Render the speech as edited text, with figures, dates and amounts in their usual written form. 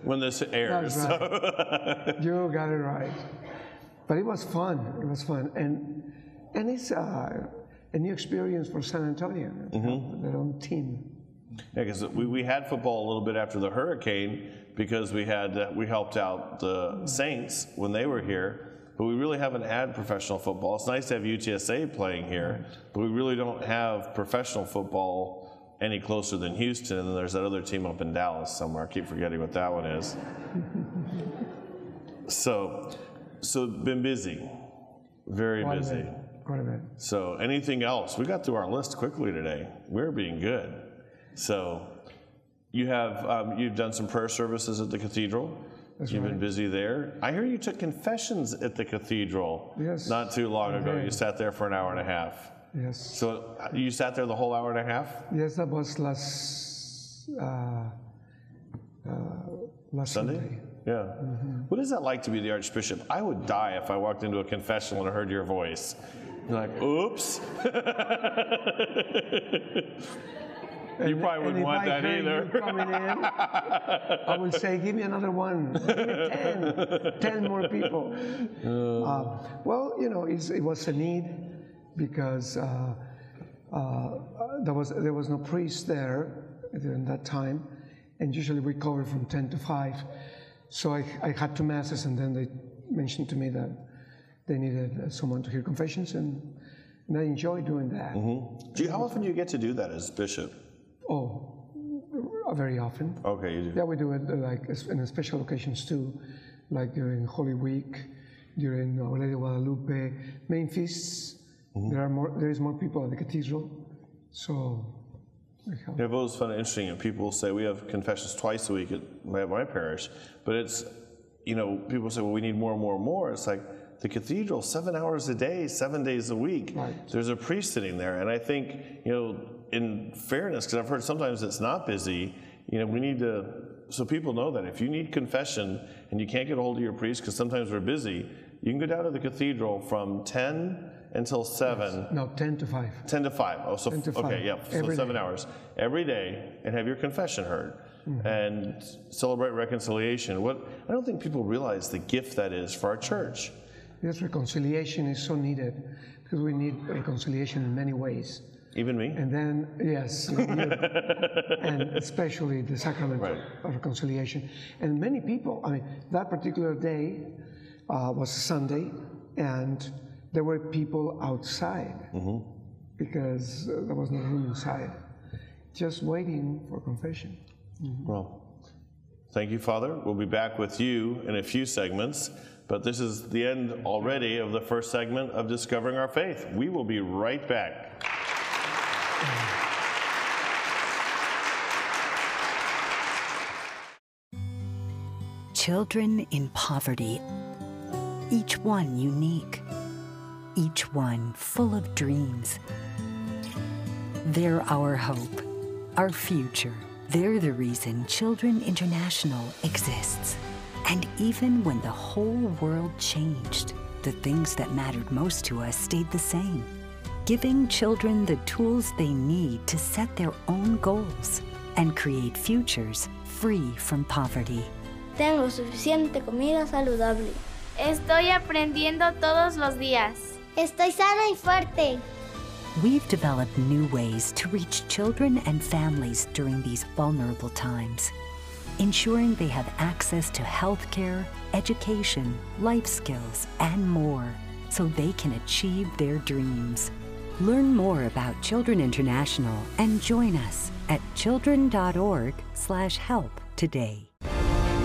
when this airs. That's right. You got it right. But it was fun. It was fun, and it's a new experience for San Antonio. Their own team. Yeah, because we had football a little bit after the hurricane because we helped out the Saints when they were here, but we really haven't had professional football. It's nice to have UTSA playing here, but we really don't have professional football any closer than Houston, and then there's that other team up in Dallas somewhere. I keep forgetting what that one is. So been busy, very busy. Quite a bit. So anything else? We got through our list quickly today. We're being good. So you have you've done some prayer services at the cathedral. You've been busy there. I hear you took confessions at the cathedral not too long ago. You sat there for an hour and a half. Yes. So you sat there the whole hour and a half? Yes, that was last Sunday. Yeah. What is that like to be the Archbishop? I would die if I walked into a confessional and heard your voice. You're like, oops. You probably wouldn't want that either. You coming in, I would say, give me another one. Give me 10 more people. Well, you know, it was a need because there was no priest there during that time, and usually we covered from 10 to 5. So I had 2 masses, and then they mentioned to me that they needed someone to hear confessions, and I enjoy doing that. How often do you get to do that as bishop? Oh, very often. Okay, you do. Yeah, we do it like in special occasions too, like during Holy Week, during Our Lady of Guadalupe, main feasts. There is more people at the cathedral, so. Yeah, I've always found it interesting, and people say we have confessions twice a week at my parish, but it's, you know, people say, well, we need more and more and more. It's like the cathedral, 7 hours a day, 7 days a week. Right. There's a priest sitting there, and I think, you know, in fairness, because I've heard sometimes it's not busy, you know, we need to, so people know that if you need confession and you can't get a hold of your priest because sometimes we're busy, you can go down to the cathedral from 10 until 7. Yes. No, 10 to 5. 10 to 5. Oh, so 10 to 5. Okay, yeah. So 7 hours every day, and have your confession heard, and celebrate reconciliation. I don't think people realize the gift that is for our church. Yes, reconciliation is so needed because we need reconciliation in many ways. Even me? And then, yes, you, and especially the sacrament of reconciliation. And many people, I mean, that particular day was Sunday, and there were people outside because there was no room inside, just waiting for confession. Well, thank you, Father. We'll be back with you in a few segments, but this is the end already of the first segment of Discovering Our Faith. We will be right back. Children in poverty, each one unique, each one full of dreams. They're our hope, our future. They're the reason Children International exists. And even when the whole world changed, the things that mattered most to us stayed the same. Giving children the tools they need to set their own goals and create futures free from poverty. Tengo suficiente comida saludable. Estoy aprendiendo todos los días. Estoy sana y fuerte. We've developed new ways to reach children and families during these vulnerable times, ensuring they have access to healthcare, education, life skills, and more, so they can achieve their dreams. Learn more about Children International and join us at children.org/help today.